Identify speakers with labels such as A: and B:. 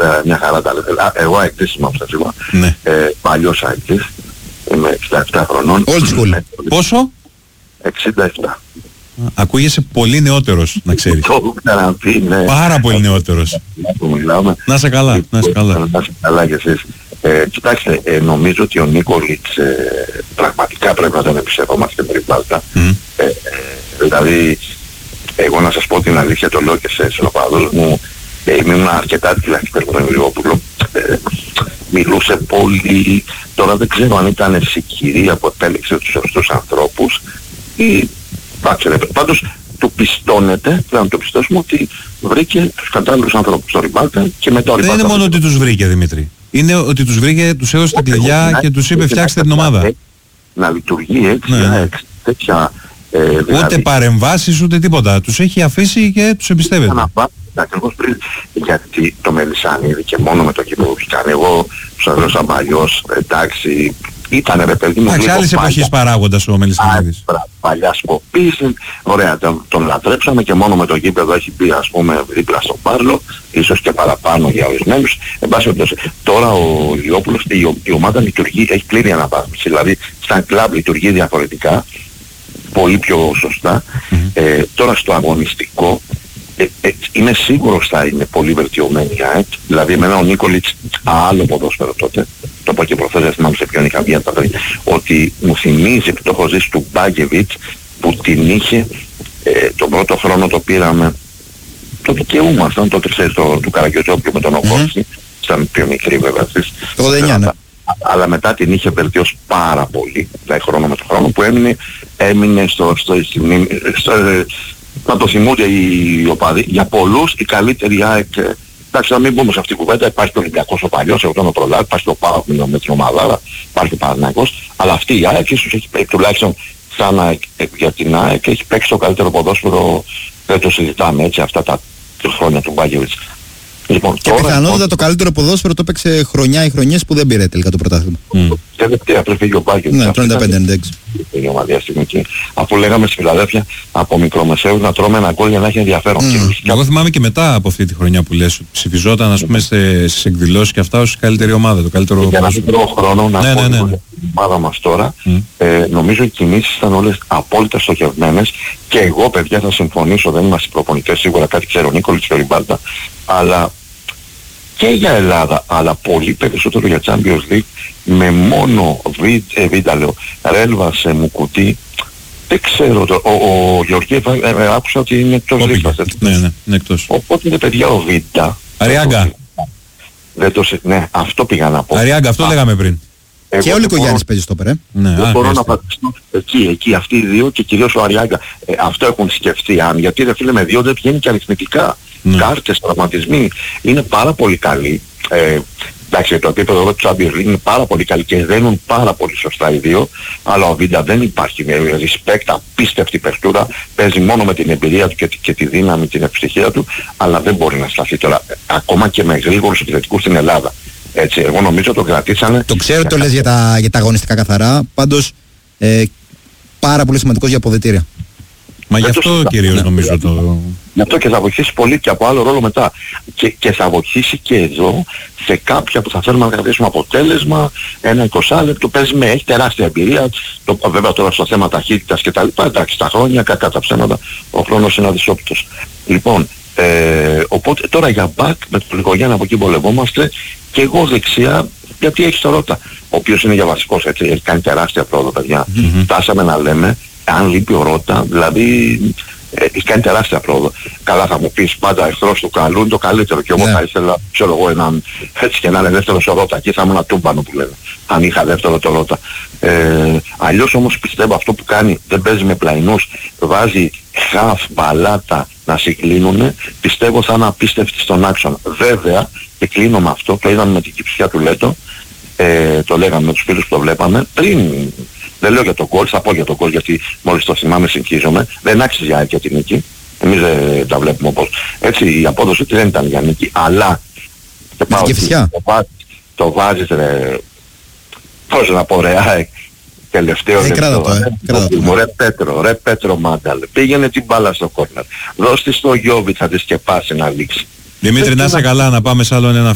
A: μια χαρά τα λέτε. Εγώ αεκτής είμαι όπως σας είπα.
B: Ναι.
A: Παλιός αεκτής. Είμαι 67 χρονών.
B: Old school. Πόσο?
A: 67.
B: Ακούγεσαι πολύ νεότερος, να ξέρεις.
A: Το ξαναπεί, ναι.
B: Πάρα πολύ νεότερος. Να είσαι καλά, να είσαι καλά.
A: Να είσαι καλά κι εσείς. Κοιτάξτε, νομίζω ότι ο Νίκολιτς πραγματικά πρέπει να τον εμπιστευόμαστε με την Πάλτα. Δηλαδή, εγώ να σας πω την αλήθεια, το λέω και σε οπαδούς μου, ήμουν αρκετά τηλεκτικός με τον Ηλιόπουλο. Μιλούσε πολύ, τώρα δεν ξέρω αν ήταν συγκυρία που επέλεξε τους σωστούς ανθρώπους ή πάντως του πιστώνεται, πρέπει να το πιστώσουμε ότι βρήκε τους κατάλληλους ανθρώπους στο Ριμπάλτα και μετά ο Ριμπάλτα.
B: Δεν είναι μόνο ότι τους βρήκε, Δημήτρη. Είναι ότι τους βρήκε, τους έδωσε τα κλειδιά και τους είπε φτιάξτε την ομάδα.
A: Να λειτουργεί έτσι, τέτοια...
B: Ούτε παρεμβάσεις ούτε τίποτα. Τους έχει αφήσει και τους εμπιστεύεται.
A: Ακριβώς πριν, γιατί το Μελισσάνιδη και μόνο με το κήπο που έχει κάνει, εγώ σας λέω σαν παλιός, εντάξει, ήτανε ρε παιδί μου...
B: Εντάξει, άλλης εποχής παράγοντας ο Μελισσάνιδης.
A: Παλιά σκοπής, ωραία, τον λατρέψαμε και μόνο με το γήπεδο έχει μπει ας πούμε δίπλα στον Πάρλο, ίσως και παραπάνω για ορισμένους. Εν πάση περιπτώσει, τώρα ο Ηλιόπουλος, η ομάδα λειτουργεί, έχει πλήρη αναβάθμιση, δηλαδή σαν κλαμπ λειτουργεί διαφορετικά, πολύ πιο σωστά. Τώρα στο αγωνιστικό, είμαι σίγουρος θα είναι πολύ βελτιωμένη η ΑΕΚ, δηλαδή εμένα ο Νίκολιτς άλλο ποδόσφαιρο τότε, το είπα και προχθές, δεν θυμάμαι σε ποιον είχα βγει ότι μου θυμίζει που το έχω ζήσει του Μπάγκεβιτς που την είχε τον πρώτο χρόνο το πήραμε, το δικαιούμασταν τότε του Καραγκιόζόπιου με τον Οκόρση, ήταν πιο μικρή βέβαια
C: το 89, ναι.
A: Αλλά μετά την είχε βελτιώσει πάρα πολύ, δηλαδή χρόνο με το χρόνο που έμεινε να το θυμούνται οι οπαδοί, για πολλούς η καλύτερη ΑΕΚ. Εντάξει, να μην μπούμε σε αυτή την κουβέντα, υπάρχει το Ολυμπιακός ο παλιός, εγώ τον προλάβει, υπάρχει το ΠΑΟΚ με την ομαδάρα, υπάρχει ο Παναθηναϊκός, αλλά αυτή η ΑΕΚ ίσως έχει παίξει, τουλάχιστον σαν ΑΕΚ, για την ΑΕΚ έχει παίξει το καλύτερο ποδόσφαιρο, δεν το συζητάμε έτσι, αυτά τα χρόνια του Μπάγκεβιτς. Λοιπόν,
C: και πιθανότατα το καλύτερο ποδόσφαιρο το έπαιξε χρονιά ή χρονιές που δεν πήρε τελικά το πρωτάθλημα.
A: Τελευταία πριν φύγει ο Μπάγκεβιτς.
C: Ναι, το 95-96.
A: Η ομάδα στιγμική. Αφού λέγαμε στη Φιλαδέλφια από μικρομεσαίους να τρώμε ένα γκολ για να έχει ενδιαφέρον.
B: Εγώ θυμάμαι και μετά από αυτή τη χρονιά που λες, ψηφιζόταν ας πούμε στις εκδηλώσεις και αυτά ως καλύτερη ομάδα, το καλύτερο
A: για να μην τρώω χρόνο να πω την ομάδα μας τώρα, νομίζω οι κινήσεις ήταν όλες απόλυτα στοχευμένες και εγώ παιδιά θα συμφωνήσω, δεν είμαστε προπονητές, σίγουρα κάτι ξέρω ο Νίκολιτς και ο Ριμπάλτα, αλλά και για Ελλάδα, αλλά πολύ περισσότερο για Champions League, με μόνο Ρέλβας, Μουκουτί, δεν ξέρω, ο Γεωργίου άκουσα ότι είναι εκτός Ρέλβας.
B: Ναι, είναι εκτός.
A: Οπότε είναι παιδιά ο Βίντα.
B: Αριάγκα.
A: Ναι, αυτό πήγα να πω.
B: Αριάγκα, αυτό λέγαμε πριν.
C: Και ο Λικογιάννης παίζει στο πέρα.
A: Δεν μπορώ να φανταστώ εκεί αυτοί οι δύο και κυρίως ο Αριάγκα. Αυτό έχουν σκεφτεί, γιατί ρε φίλε με δύο δεν βγαίνει και αριθμητικά. Κάρτες, τραυματισμοί, είναι πάρα πολύ καλοί. Εντάξει, το επίπεδο εδώ του Champions League είναι πάρα πολύ καλή και δένουν πάρα πολύ σωστά οι δύο, αλλά ο Βίντα δεν υπάρχει. Respect, απίστευτη παιχτούρα, παίζει μόνο με την εμπειρία του και τη δύναμη, την ευτυχία του, αλλά δεν μπορεί να σταθεί τώρα, ακόμα και με γρήγορους επιθετικούς στην Ελλάδα. Έτσι, εγώ νομίζω το κρατήσανε. Το
C: ξέρω ότι το λες για τα αγωνιστικά καθαρά, πάντως πάρα πολύ σημαντικός για αποδυτήρια.
B: Μα γι' αυτό κυρίως νομίζω το...
A: Γι' αυτό και θα βοηθήσει πολύ και από άλλο ρόλο μετά. Και θα βοηθήσει και εδώ σε κάποια που θα θέλουμε να κρατήσουμε αποτέλεσμα, ένα 20 λεπτό, έχει τεράστια εμπειρία. Βέβαια τώρα στο θέμα ταχύτητας και τα λοιπά, εντάξει, τα χρόνια, κακά τα ψέματα, ο χρόνος είναι αδυσόπιτος. Λοιπόν, οπότε τώρα για μπακ με τον Λικογιάννη από εκεί βολευόμαστε και εγώ δεξιά, γιατί έχει το Ρώτα, ο οποίος είναι για βασικός, έτσι, έχει κάνει τεράστια πρόοδο παιδιά. Φτάσαμε να λέμε, αν λείπει ο Ρώτα, δηλαδή έχει κάνει τεράστια πρόοδο. Καλά θα μου πεις πάντα εχθρός του καλού είναι το καλύτερο και εγώ θα ήθελα, ξέρω εγώ, έναν, έτσι και να είναι δεύτερος ο Ρώτα, εκεί θα ήμουν ένα τούμπανο που λένε, αν είχα δεύτερο το Ρώτα. Αλλιώς όμως πιστεύω αυτό που κάνει, δεν παίζει με πλαϊνούς, βάζει χαφ, μπαλάτα να συγκλίνουνε, πιστεύω θα είναι απίστευτη στον άξονα. Βέβαια, και κλείνω με αυτό, το είδαμε με την Κυψιά του Λέτο, το λέγαμε με τους φίλους που το βλέπαμε, πριν, δεν λέω για το γκολ, θα πω για το γκολ γιατί μόλις το θυμάμαι συγχύζομαι, δεν άξιζε για και την νίκη, εμείς δεν τα βλέπουμε όπως, έτσι η απόδοση δεν ήταν για νίκη, αλλά το βάζεις ρε, πώς να πω ρε, τελευταίο λεπτό, ρε Πέτρο Μάνταλ, πήγαινε την μπάλα στο κόρνερ, δώσ' τη στο Γιώβιτ, θα τη σκεπάσει να λήξει.
B: Δημήτρη, να είσαι καλά, να πάμε σε άλλο ένα